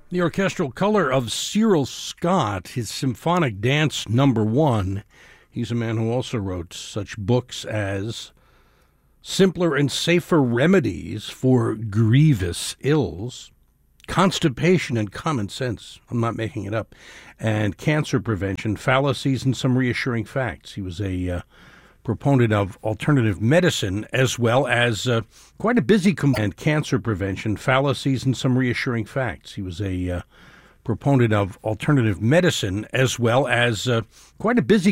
The orchestral color of Cyril Scott, his Symphonic Dance Number 1. He's a man who also wrote such books as Simpler and Safer Remedies for Grievous Ills, Constipation and Common Sense, I'm not making it up, and Cancer Prevention, Fallacies and Some Reassuring Facts. He was a proponent of alternative medicine as well as quite a busy and Cancer Prevention, Fallacies and Some Reassuring Facts. He was a proponent of alternative medicine as well as quite a busy